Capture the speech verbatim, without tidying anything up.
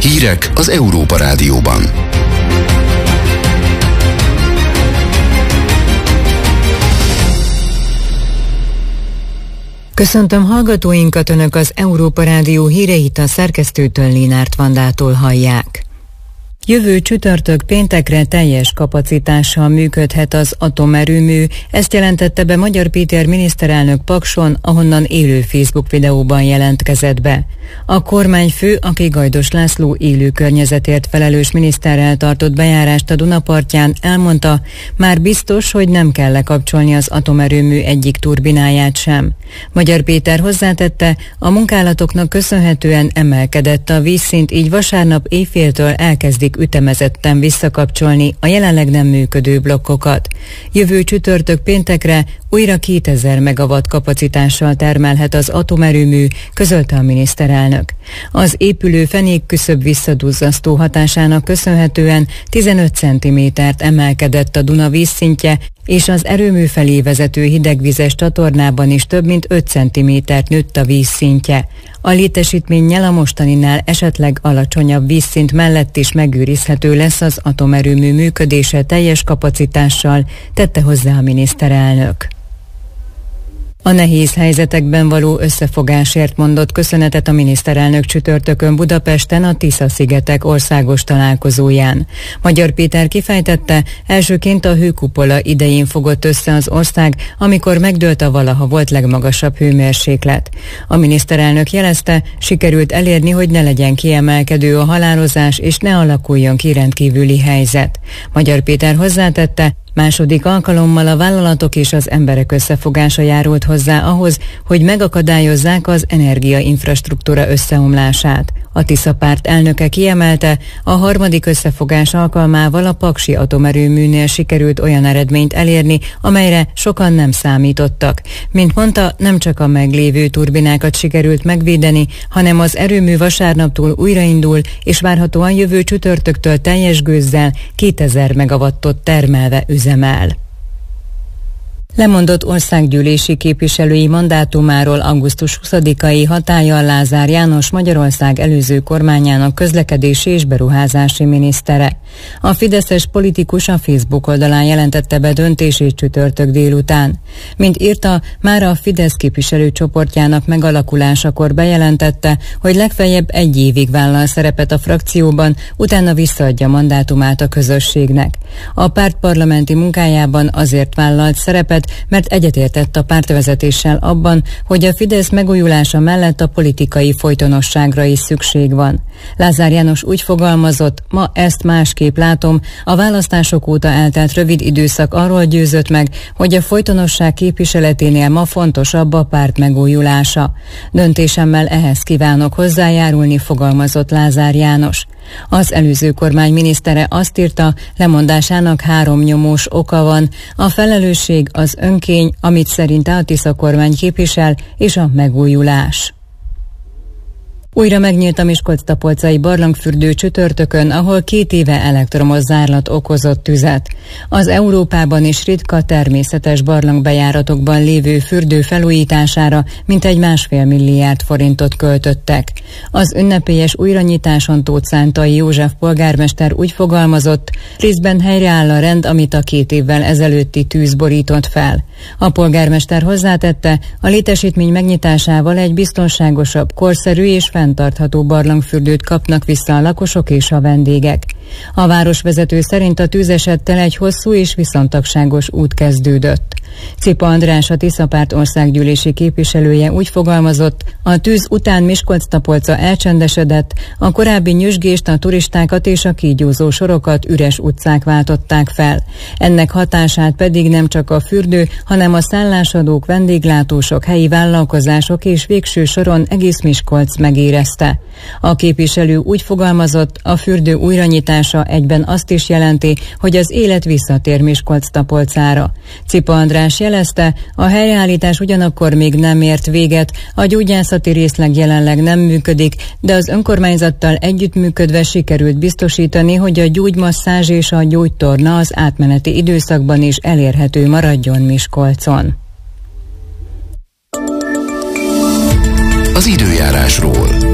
Hírek az Európa Rádióban. Köszöntöm hallgatóinkat, Önök az Európa Rádió híreit a szerkesztőtől, Lénárt Vandától hallják. Jövő csütörtök péntekre teljes kapacitással működhet az atomerőmű, ezt jelentette be Magyar Péter miniszterelnök Pakson, ahonnan élő Facebook videóban jelentkezett be. A kormányfő, aki Gajdos László élő környezetért felelős miniszterrel tartott bejárást a Dunapartján, elmondta, már biztos, hogy nem kell lekapcsolni az atomerőmű egyik turbináját sem. Magyar Péter hozzátette, a munkálatoknak köszönhetően emelkedett a vízszint, így vasárnap éjféltől elkezdik ütemezetten visszakapcsolni a jelenleg nem működő blokkokat. Jövő csütörtök péntekre újra kétezer megawatt kapacitással termelhet az atomerőmű, közölte a miniszterelnök. Az épülő fenékküszöb visszaduzzasztó hatásának köszönhetően tizenöt centimétert emelkedett a Duna vízszintje, és az erőmű felé vezető hidegvizes csatornában is több mint öt centimétert nőtt a vízszintje. A létesítménnyel a mostaninál esetleg alacsonyabb vízszint mellett is megőrizhető lesz az atomerőmű működése teljes kapacitással, tette hozzá a miniszterelnök. A nehéz helyzetekben való összefogásért mondott köszönetet a miniszterelnök csütörtökön Budapesten a Tisza-szigetek országos találkozóján. Magyar Péter kifejtette, elsőként a hőkupola idején fogott össze az ország, amikor megdőlt a valaha volt legmagasabb hőmérséklet. A miniszterelnök jelezte, sikerült elérni, hogy ne legyen kiemelkedő a halálozás és ne alakuljon ki rendkívüli helyzet. Magyar Péter hozzátette, második alkalommal a vállalatok és az emberek összefogása járult hozzá ahhoz, hogy megakadályozzák az energiainfrastruktúra összeomlását. A Tisza párt elnöke kiemelte, a harmadik összefogás alkalmával a paksi atomerőműnél sikerült olyan eredményt elérni, amelyre sokan nem számítottak. Mint mondta, nem csak a meglévő turbinákat sikerült megvédeni, hanem az erőmű vasárnaptól újraindul, és várhatóan jövő csütörtöktől teljes gőzzel kétezer megawattot termelve üzemel. Lemondott országgyűlési képviselői mandátumáról augusztus huszadikai hatállyal Lázár János, Magyarország előző kormányának közlekedési és beruházási minisztere. A fideszes politikus a Facebook oldalán jelentette be döntését csütörtök délután. Mint írta, már a Fidesz képviselőcsoportjának megalakulásakor bejelentette, hogy legfeljebb egy évig vállal szerepet a frakcióban, utána visszaadja mandátumát a közösségnek. A párt parlamenti munkájában azért vállalt szerepet, mert egyetértett a pártvezetéssel abban, hogy a Fidesz megújulása mellett a politikai folytonosságra is szükség van. Lázár János úgy fogalmazott, ma ezt másképp látom, a választások óta eltelt rövid időszak arról győzött meg, hogy a folytonosság képviseleténél ma fontosabb a párt megújulása. Döntésemmel ehhez kívánok hozzájárulni, fogalmazott Lázár János. Az előző kormány minisztere azt írta, lemondásának három nyomós oka van, a felelősség, az önkény, amit szerinte a Tisza kormány képvisel, és a megújulás. Újra megnyílt a miskolc-tapolcai barlangfürdő csütörtökön, ahol két éve elektromos zárlat okozott tüzet. Az Európában is ritka természetes barlangbejáratokban lévő fürdő felújítására mintegy másfél milliárd forintot költöttek. Az ünnepélyes újranyitáson Tóth Szántai József polgármester úgy fogalmazott, részben helyreáll a rend, amit a két évvel ezelőtti tűz borított fel. A polgármester hozzátette, a létesítmény megnyitásával egy biztonságosabb, korszerű és fenntartható barlangfürdőt kapnak vissza a lakosok és a vendégek. A városvezető szerint a tűzesettel egy hosszú és viszontagságos út kezdődött. Cipa András, a Tisza párt országgyűlési képviselője úgy fogalmazott, a tűz után Miskolc-Tapolca elcsendesedett, a korábbi nyüzsgést, a turistákat és a kígyózó sorokat üres utcák váltották fel. Ennek hatását pedig nem csak a fürdő, hanem a szállásadók, vendéglátósok, helyi vállalkozások és végső soron egész Miskolc megérezte. A képviselő úgy fogalmazott, a fürdő újranyitása egyben azt is jelenti, hogy az élet visszatér Miskolc-Tapolcára. Cipa András jelezte, a helyreállítás ugyanakkor még nem ért véget, a gyógyászati részleg jelenleg nem működik, de az önkormányzattal együttműködve sikerült biztosítani, hogy a gyógymasszázs és a gyógytorna az átmeneti időszakban is elérhető maradjon Miskolcon. Az időjárásról.